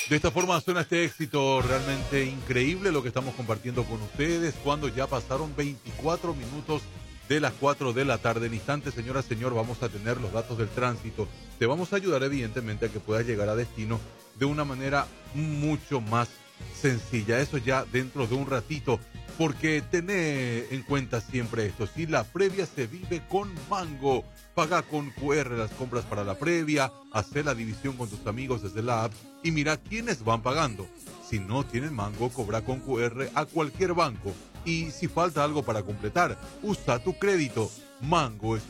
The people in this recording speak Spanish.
De esta forma suena este éxito realmente increíble lo que estamos compartiendo con ustedes cuando ya pasaron 24 minutos de las 4 de la tarde. En instantes, señora, señor, vamos a tener los datos del tránsito. Te vamos a ayudar evidentemente a que puedas llegar a destino de una manera mucho más sencilla. Eso ya dentro de un ratito, porque tené en cuenta siempre esto. Si la previa se vive con Mango, paga con QR las compras para la previa, hacer la división con tus amigos desde la app y mira quiénes van pagando. Si no tienen Mango, cobra con QR a cualquier banco. Y si falta algo para completar, usa tu crédito. Mango es